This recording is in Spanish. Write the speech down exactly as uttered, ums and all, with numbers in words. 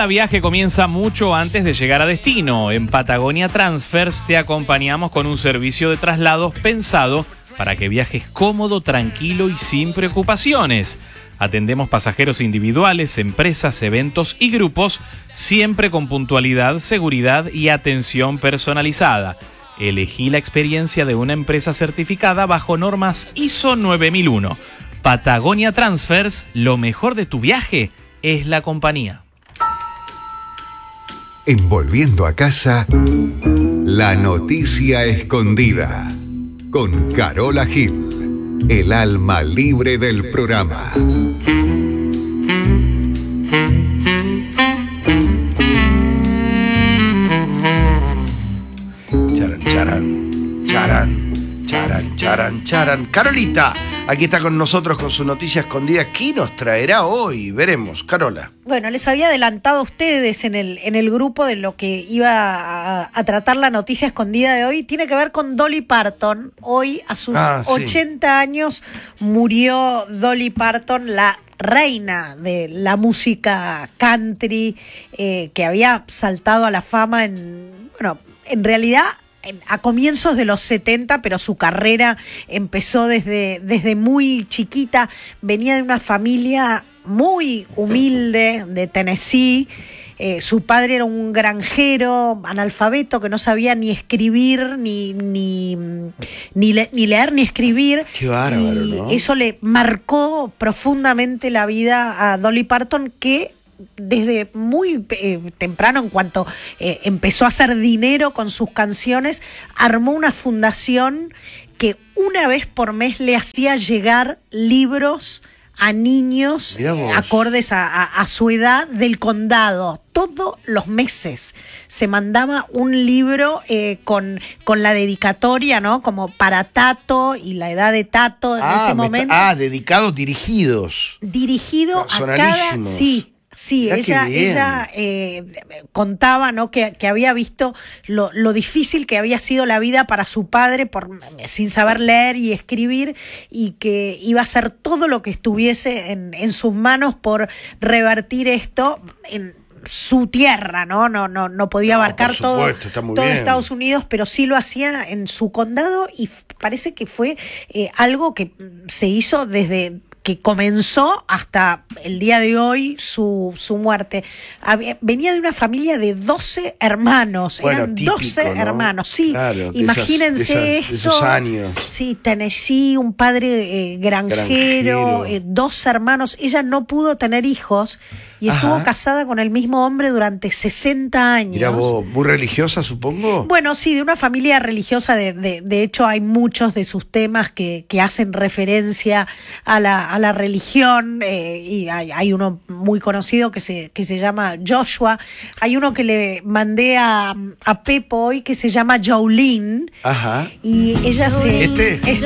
Cada viaje comienza mucho antes de llegar a destino. En Patagonia Transfers te acompañamos con un servicio de traslados pensado para que viajes cómodo, tranquilo y sin preocupaciones. Atendemos pasajeros individuales, empresas, eventos y grupos, siempre con puntualidad, seguridad y atención personalizada. Elegí la experiencia de una empresa certificada bajo normas I S O nueve mil uno. Patagonia Transfers, lo mejor de tu viaje es la compañía. En Volviendo a Casa, la noticia escondida. Con Carola Gil, el alma libre del programa. Charan, charan, charan, charan, charan, charan. Carolita, aquí está con nosotros con su noticia escondida. ¿Qué nos traerá hoy? Veremos, Carola. Bueno, les había adelantado a ustedes en el, en el grupo de lo que iba a, a tratar la noticia escondida de hoy. Tiene que ver con Dolly Parton. Hoy, a sus ah, sí. ochenta años, murió Dolly Parton, la reina de la música country, eh, que había saltado a la fama en, bueno, en realidad a comienzos de los setenta, pero su carrera empezó desde, desde muy chiquita. Venía de una familia muy humilde de Tennessee. Eh, su padre era un granjero analfabeto que no sabía ni escribir, ni, ni, ni, le, ni leer ni escribir. Qué bárbaro, y ¿no? eso le marcó profundamente la vida a Dolly Parton, que desde muy eh, temprano, en cuanto eh, empezó a hacer dinero con sus canciones, armó una fundación que una vez por mes le hacía llegar libros a niños eh, acordes a, a, a su edad del condado. Todos los meses se mandaba un libro eh, con, con la dedicatoria, ¿no? Como para Tato y la edad de Tato en ah, ese momento. Está, ah, dedicados, dirigidos. Dirigido a cada... Sí. Sí, Mirá ella, ella eh, contaba, ¿no?, que, que había visto lo, lo difícil que había sido la vida para su padre por, sin saber leer y escribir, y que iba a hacer todo lo que estuviese en, en sus manos por revertir esto en su tierra, ¿no? No, no, no podía no, abarcar todo, todo bien. Estados Unidos, pero sí lo hacía en su condado, y parece que fue eh, algo que se hizo desde que comenzó hasta el día de hoy su, su muerte. Había, venía de una familia de doce hermanos. Bueno, eran típico, doce ¿no? hermanos, sí. Claro, imagínense esas, de esas, esto. De esos años. Sí, Tennessee, un padre eh, granjero, granjero. Eh, dos hermanos. Ella no pudo tener hijos y Ajá. estuvo casada con el mismo hombre durante sesenta años. Mirá vos, muy religiosa, supongo. Bueno, sí, de una familia religiosa. De, de, de hecho, hay muchos de sus temas que, que hacen referencia a la a la religión, eh, y hay, hay uno muy conocido que se, que se llama Joshua. Hay uno que le mandé a, a Pepo hoy que se llama Jolene. Ajá. Y ella se... ¿Este?